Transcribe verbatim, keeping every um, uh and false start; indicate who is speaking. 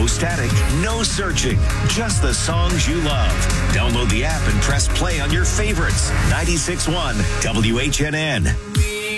Speaker 1: static, no searching, just the songs you love. Download the app and press play on your favorites. ninety-six point one W H N N.